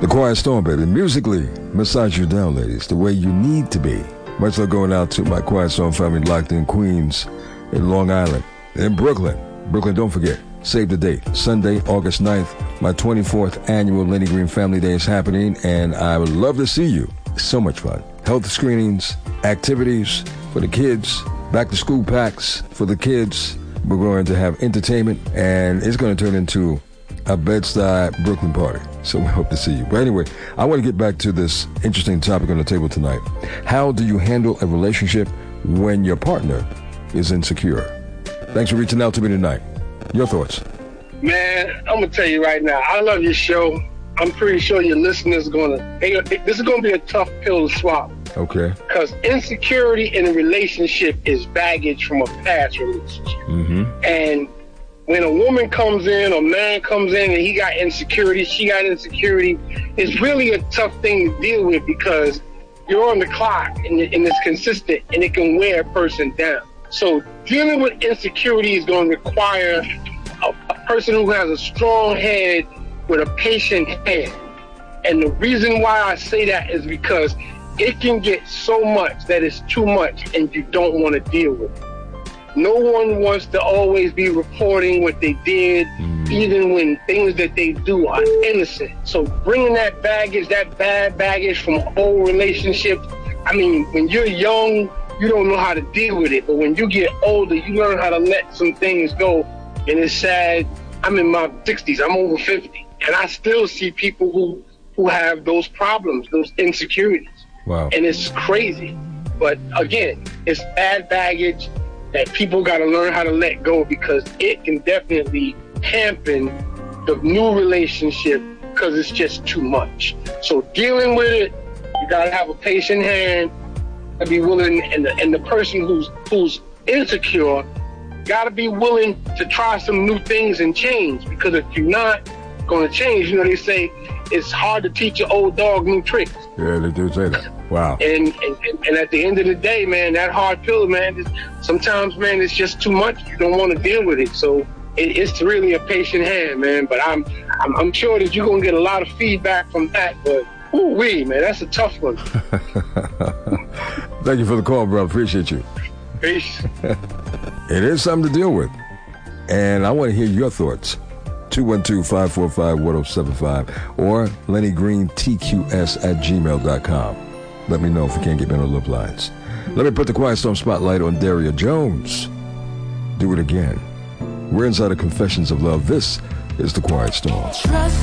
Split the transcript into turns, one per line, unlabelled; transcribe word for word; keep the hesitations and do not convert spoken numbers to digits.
The Quiet Storm, baby. Musically, massage you down, ladies, the way you need to be. Much love going out to my Quiet Storm family locked in Queens, in Long Island, in Brooklyn. Brooklyn, don't forget, save the date. Sunday, August ninth, my twenty-fourth annual Lenny Green Family Day is happening, and I would love to see you. So much fun. Health screenings, activities for the kids, back-to-school packs for the kids. We're going to have entertainment, and it's going to turn into a Bed-Stuy Brooklyn party. So we hope to see you. But anyway, I want to get back to this interesting topic on the table tonight. How do you handle a relationship when your partner is insecure? Thanks for reaching out to me tonight. Your thoughts?
Man, I'm going to tell you right now, I love your show. I'm pretty sure your listeners are going to, this is going to be a tough pill to swallow.
Okay.
Because insecurity in a relationship is baggage from a past relationship.
Mm-hmm.
And when a woman comes in or man comes in and he got insecurity, she got insecurity, it's really a tough thing to deal with because you're on the clock and, and it's consistent and it can wear a person down. So dealing with insecurity is going to require a, a person who has a strong head with a patient head. And the reason why I say that is because it can get so much that it's too much and you don't want to deal with it. No one wants to always be reporting what they did, mm. even when things that they do are innocent. So bringing that baggage, that bad baggage from old relationships, I mean, when you're young, you don't know how to deal with it. But when you get older, you learn how to let some things go. And it's sad. I'm in my sixties. I'm over fifty. And I still see people who, who have those problems, those insecurities.
Wow.
And it's crazy. But again, it's bad baggage that people got to learn how to let go because it can definitely hamper the new relationship because it's just too much. So dealing with it, you got to have a patient hand and be willing, and the, and the person who's who's insecure got to be willing to try some new things and change, because if you're not going to change, you know, they say it's hard to teach an old dog new tricks.
Yeah, they do say that. Wow.
And, and and at the end of the day, man, that hard pill, man, is, sometimes, man, it's just too much. You don't want to deal with it. So it, it's really a patient hand, man. But I'm, I'm I'm sure that you're going to get a lot of feedback from that. But, ooh-wee, man, that's a tough one.
Thank you for the call, bro. Appreciate you.
Peace.
It is something to deal with. And I want to hear your thoughts. two one two, five four five, one oh seven five or Lenny Green T Q S at gmail dot com. Let me know if we can't get better love lines. Let me put the Quiet Storm spotlight on Daria Jones. Do it again. We're inside of Confessions of Love. This is the Quiet Storm.
Trust